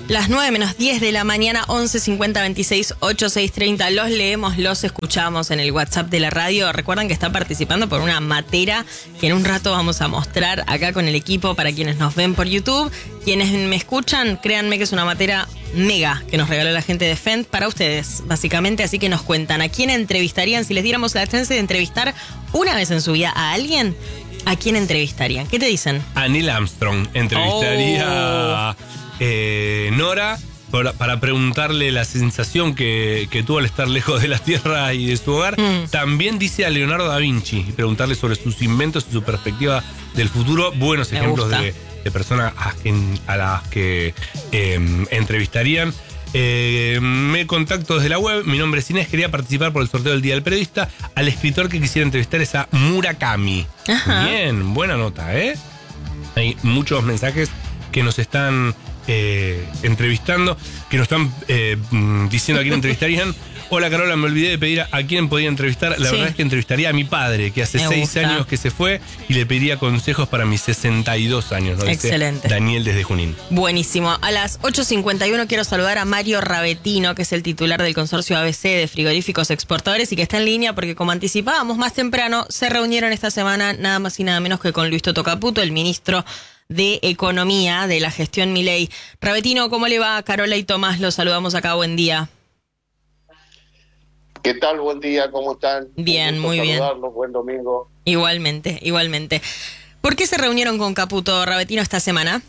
Las 9:10 de la mañana, 11 50 26 86 30. Los leemos, los escuchamos en el WhatsApp de la radio. Recuerden que están participando por una matera que en un rato vamos a mostrar acá con el equipo para quienes nos ven por YouTube. Quienes me escuchan, créanme que es una matera mega que nos regaló la gente de Fend para ustedes, básicamente. Así que nos cuentan a quién entrevistarían. Si les diéramos la chance de entrevistar una vez en su vida a alguien, ¿a quién entrevistarían? ¿Qué te dicen? A Neil Armstrong. Entrevistaría Nora para preguntarle la sensación que tuvo al estar lejos de la Tierra y de su hogar. También dice a Leonardo da Vinci y preguntarle sobre sus inventos y su perspectiva del futuro. Buenos ejemplos de personas a las que entrevistarían. Me contacto desde la web. Mi nombre es Inés. Quería participar por el sorteo del Día del Periodista. Al escritor que quisiera entrevistar es a Murakami. Ajá. Bien, buena nota, ¿eh? Hay muchos mensajes que nos están entrevistando, que nos están diciendo a quién entrevistarían. Hola Carola, me olvidé de pedir a quién podía entrevistar. La verdad es que entrevistaría a mi padre, que hace 6 años que se fue, y le pediría consejos para mis 62 años. ¿No? Excelente. Dice Daniel desde Junín. Buenísimo. A las 8:51 quiero saludar a Mario Ravetino, que es el titular del consorcio ABC de frigoríficos exportadores y que está en línea porque, como anticipábamos más temprano, se reunieron esta semana nada más y nada menos que con Luis Toto Caputo, el ministro de Economía de la gestión Milei. Ravetino, ¿cómo le va? Carola y Tomás, los saludamos acá. Buen día. ¿Qué tal? Buen día, ¿cómo están? Bien, muy bien. Buen domingo. Igualmente, igualmente. ¿Por qué se reunieron con Caputo, Ravetino, esta semana?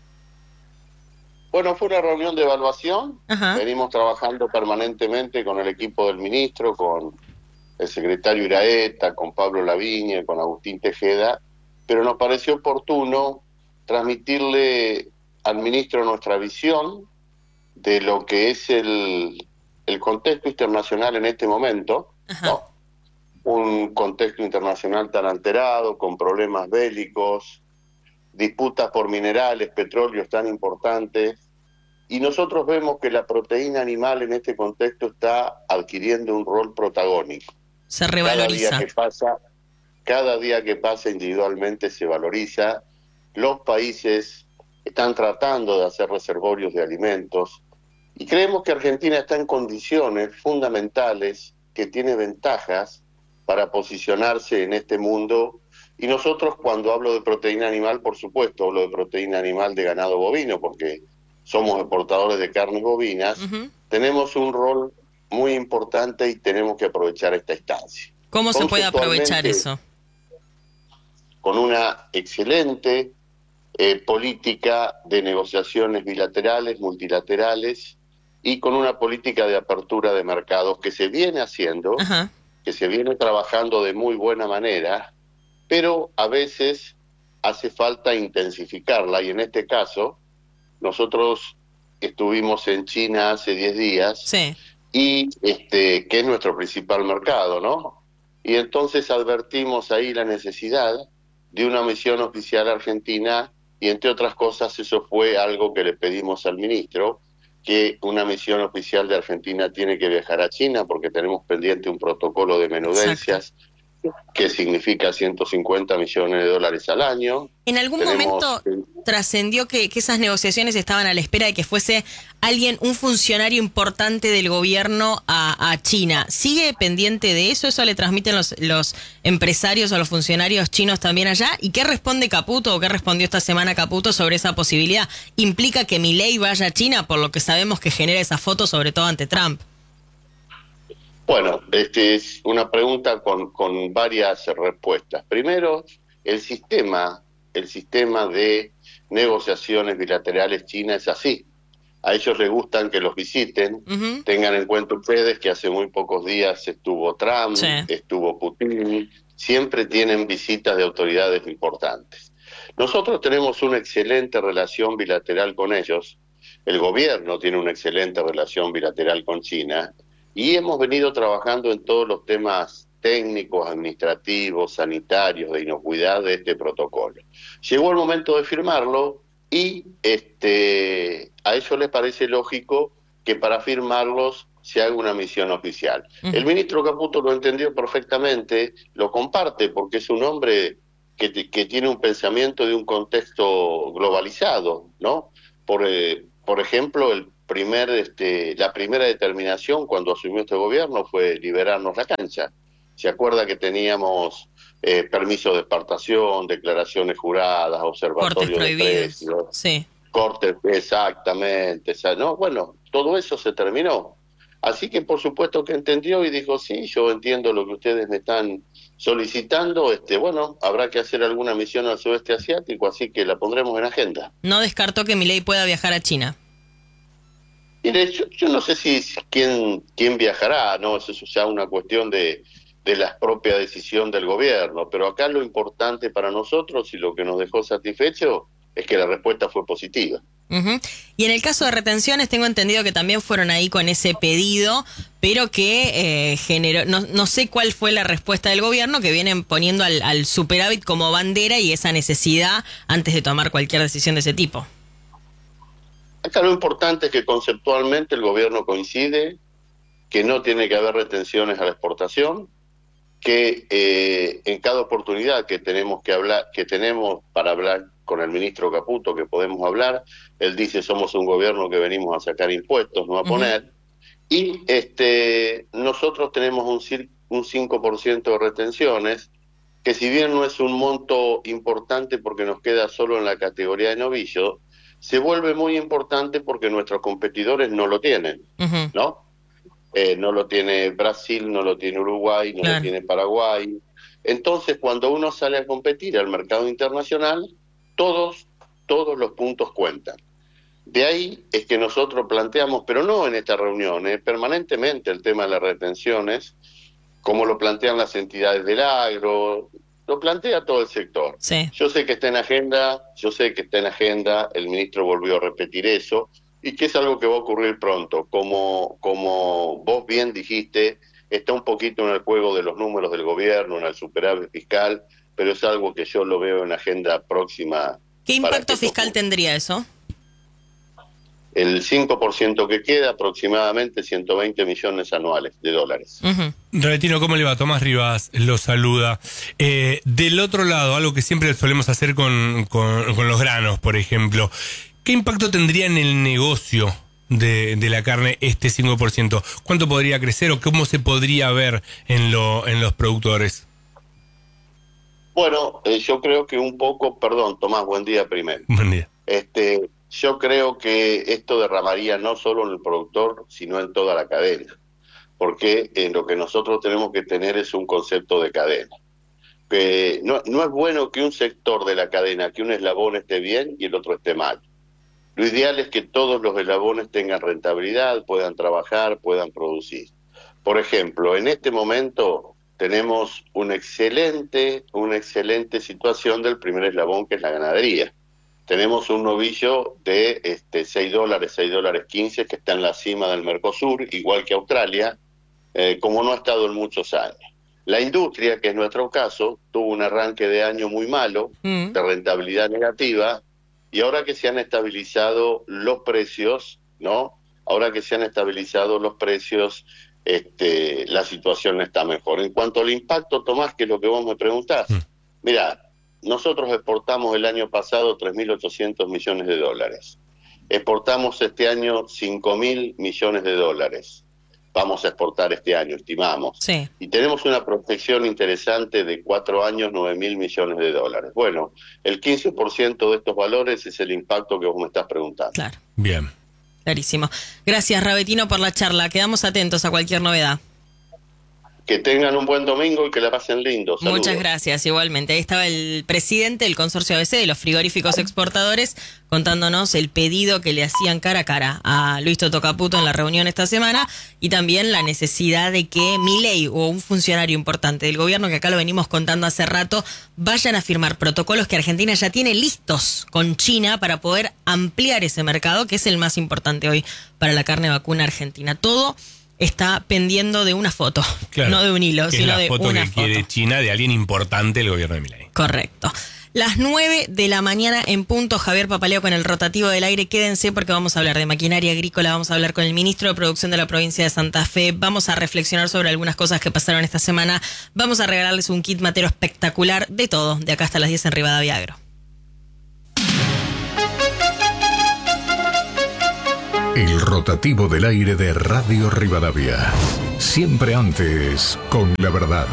Bueno, fue una reunión de evaluación. Ajá. Venimos trabajando permanentemente con el equipo del ministro, con el secretario Iraeta, con Pablo Lavigne, con Agustín Tejeda, pero nos pareció oportuno transmitirle al ministro nuestra visión de lo que es el contexto internacional en este momento, ¿no? Un contexto internacional tan alterado, con problemas bélicos, disputas por minerales, petróleos tan importantes, y nosotros vemos que la proteína animal en este contexto está adquiriendo un rol protagónico. Se revaloriza. Cada día que pasa individualmente se valoriza. Los países están tratando de hacer reservorios de alimentos, y creemos que Argentina está en condiciones fundamentales, que tiene ventajas para posicionarse en este mundo. Y nosotros, cuando hablo de proteína animal, por supuesto, hablo de proteína animal de ganado bovino, porque somos exportadores de carnes bovinas. Tenemos un rol muy importante y tenemos que aprovechar esta instancia. ¿Cómo se puede aprovechar eso? Con una excelente política de negociaciones bilaterales, multilaterales, y con una política de apertura de mercados que se viene haciendo, que se viene trabajando de muy buena manera, pero a veces hace falta intensificarla. Y en este caso, nosotros estuvimos en China hace 10 días, y que es nuestro principal mercado, ¿no? Y entonces advertimos ahí la necesidad de una misión oficial argentina, y entre otras cosas eso fue algo que le pedimos al ministro, que una misión oficial de Argentina tiene que viajar a China porque tenemos pendiente un protocolo de menudencias que significa $150 millones al año. ¿En algún momento trascendió que esas negociaciones estaban a la espera de que fuese un funcionario importante del gobierno a China? ¿Sigue pendiente de eso? ¿Eso le transmiten los empresarios o los funcionarios chinos también allá? ¿Y qué responde Caputo o qué respondió esta semana Caputo sobre esa posibilidad? ¿Implica que Milei vaya a China, por lo que sabemos que genera esa foto, sobre todo ante Trump? Bueno, es una pregunta con varias respuestas. Primero, el sistema de negociaciones bilaterales China es así. A ellos les gustan que los visiten. Tengan en cuenta ustedes que hace muy pocos días estuvo Trump, estuvo Putin. Siempre tienen visitas de autoridades importantes. Nosotros tenemos una excelente relación bilateral con ellos. El gobierno tiene una excelente relación bilateral con China. Y hemos venido trabajando en todos los temas técnicos, administrativos, sanitarios, de inocuidad de este protocolo. Llegó el momento de firmarlo y a ellos les parece lógico que para firmarlos se haga una misión oficial. El ministro Caputo lo entendió perfectamente, lo comparte porque es un hombre que tiene un pensamiento de un contexto globalizado, ¿no? por ejemplo, la primera determinación cuando asumió este gobierno fue liberarnos la cancha. ¿Se acuerda que teníamos permiso de exportación, declaraciones juradas, observatorio de precios? Sí. Cortes, exactamente. ¿No? Bueno, todo eso se terminó. Así que por supuesto que entendió y dijo, sí, yo entiendo lo que ustedes me están solicitando, bueno, habrá que hacer alguna misión al sudeste asiático, así que la pondremos en agenda. No descartó que Milei pueda viajar a China. Mire, yo no sé si quién viajará, ¿no? Eso es ya una cuestión de la propia decisión del gobierno, pero acá lo importante para nosotros y lo que nos dejó satisfecho es que la respuesta fue positiva. Uh-huh. Y en el caso de retenciones tengo entendido que también fueron ahí con ese pedido, pero que generó, no sé cuál fue la respuesta del gobierno, que vienen poniendo al superávit como bandera y esa necesidad antes de tomar cualquier decisión de ese tipo. Acá lo importante es que conceptualmente el gobierno coincide que no tiene que haber retenciones a la exportación, que en cada oportunidad que tenemos para hablar con el ministro Caputo, que podemos hablar, él dice somos un gobierno que venimos a sacar impuestos, no a poner, y nosotros tenemos un 5% de retenciones, que si bien no es un monto importante porque nos queda solo en la categoría de novillo, se vuelve muy importante porque nuestros competidores no lo tienen, ¿no? No lo tiene Brasil, no lo tiene Uruguay, no lo tiene Paraguay. Entonces, cuando uno sale a competir al mercado internacional, todos los puntos cuentan. De ahí es que nosotros planteamos, pero no en esta reunión, permanentemente el tema de las retenciones, como lo plantean las entidades del agro, lo plantea todo el sector. Sí. Yo sé que está en agenda, el ministro volvió a repetir eso, y que es algo que va a ocurrir pronto. Como vos bien dijiste, está un poquito en el juego de los números del gobierno, en el superávit fiscal, pero es algo que yo lo veo en agenda próxima. ¿Qué impacto fiscal tendría eso? El 5% que queda, aproximadamente 120 millones anuales de dólares. Ravetino, ¿cómo le va? Tomás Rivas lo saluda. Del otro lado, algo que siempre solemos hacer con los granos, por ejemplo, ¿qué impacto tendría en el negocio de la carne este 5%? ¿Cuánto podría crecer o cómo se podría ver en los productores? Bueno, yo creo que un poco, perdón, Tomás, buen día primero. Buen día. Yo creo que esto derramaría no solo en el productor, sino en toda la cadena, porque lo que nosotros tenemos que tener es un concepto de cadena. Que no es bueno que un sector de la cadena, que un eslabón esté bien y el otro esté mal. Lo ideal es que todos los eslabones tengan rentabilidad, puedan trabajar, puedan producir. Por ejemplo, en este momento tenemos una excelente situación del primer eslabón, que es la ganadería. Tenemos un novillo de $6, $6.15, que está en la cima del Mercosur, igual que Australia, como no ha estado en muchos años. La industria, que es nuestro caso, tuvo un arranque de año muy malo, de rentabilidad negativa, y ahora que se han estabilizado los precios, ¿no? Ahora que se han estabilizado los precios, la situación está mejor. En cuanto al impacto, Tomás, que es lo que vos me preguntás, mirá, nosotros exportamos el año pasado 3.800 millones de dólares. Exportamos este año 5.000 millones de dólares. Vamos a exportar este año, estimamos. Sí. Y tenemos una prospección interesante de 4 años, 9.000 millones de dólares. Bueno, el 15% de estos valores es el impacto que vos me estás preguntando. Claro. Bien. Clarísimo. Gracias, Ravetino, por la charla. Quedamos atentos a cualquier novedad. Que tengan un buen domingo y que la pasen lindo. Saludos. Muchas gracias, igualmente. Ahí estaba el presidente del consorcio ABC de los frigoríficos exportadores contándonos el pedido que le hacían cara a cara a Luis Toto Caputo en la reunión esta semana y también la necesidad de que Milei o un funcionario importante del gobierno, que acá lo venimos contando hace rato, vayan a firmar protocolos que Argentina ya tiene listos con China para poder ampliar ese mercado, que es el más importante hoy para la carne vacuna argentina. Todo está pendiendo de una foto, claro, no de un hilo, sino de una foto. Es la foto que quiere China de alguien importante del gobierno de Milei. Correcto. Las 9 de la mañana en punto, Javier Papaleo con el rotativo del aire. Quédense porque vamos a hablar de maquinaria agrícola, vamos a hablar con el ministro de Producción de la provincia de Santa Fe, vamos a reflexionar sobre algunas cosas que pasaron esta semana, vamos a regalarles un kit matero espectacular, de todo, de acá hasta las 10 en Rivadavia Agro. El rotativo del aire de Radio Rivadavia. Siempre antes con la verdad.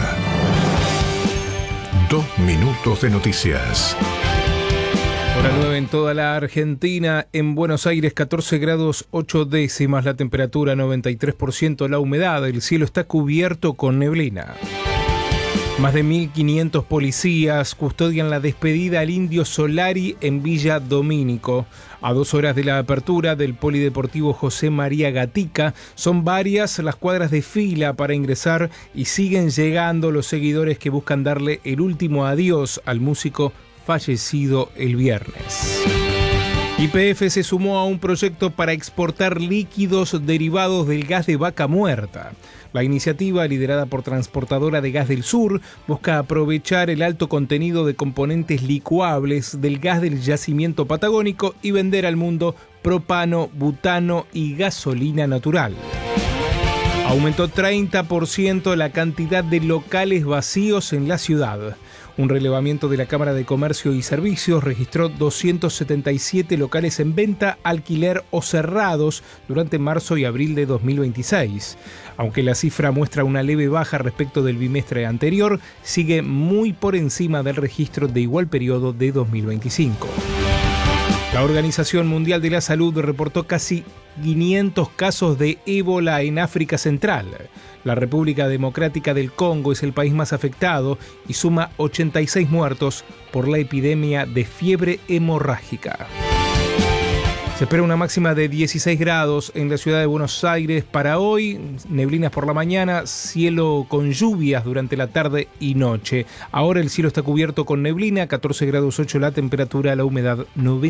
2 minutos de noticias. Hora 9 en toda la Argentina. En Buenos Aires 14 grados 8 décimas, la temperatura 93%, la humedad, el cielo está cubierto con neblina. Más de 1.500 policías custodian la despedida al Indio Solari en Villa Domínico. A 2 horas de la apertura del Polideportivo José María Gatica, son varias las cuadras de fila para ingresar y siguen llegando los seguidores que buscan darle el último adiós al músico fallecido el viernes. YPF se sumó a un proyecto para exportar líquidos derivados del gas de vaca muerta. La iniciativa, liderada por Transportadora de Gas del Sur, busca aprovechar el alto contenido de componentes licuables del gas del yacimiento patagónico y vender al mundo propano, butano y gasolina natural. Aumentó 30% la cantidad de locales vacíos en la ciudad. Un relevamiento de la Cámara de Comercio y Servicios registró 277 locales en venta, alquiler o cerrados durante marzo y abril de 2026. Aunque la cifra muestra una leve baja respecto del bimestre anterior, sigue muy por encima del registro de igual periodo de 2025. La Organización Mundial de la Salud reportó casi 500 casos de ébola en África Central. La República Democrática del Congo es el país más afectado y suma 86 muertos por la epidemia de fiebre hemorrágica. Se espera una máxima de 16 grados en la ciudad de Buenos Aires para hoy, neblinas por la mañana, cielo con lluvias durante la tarde y noche. Ahora el cielo está cubierto con neblina, 14 grados 8 la temperatura, la humedad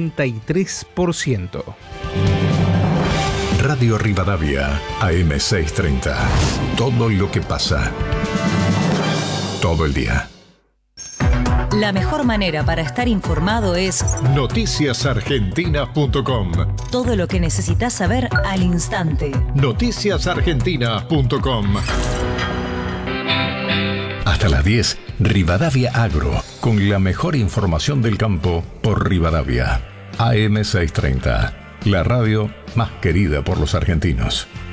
93%. Radio Rivadavia, AM630. Todo lo que pasa. Todo el día. La mejor manera para estar informado es noticiasargentinas.com. todo lo que necesitas saber al instante. Noticiasargentinas.com. Hasta las 10, Rivadavia Agro, con la mejor información del campo por Rivadavia. AM630, la radio más querida por los argentinos.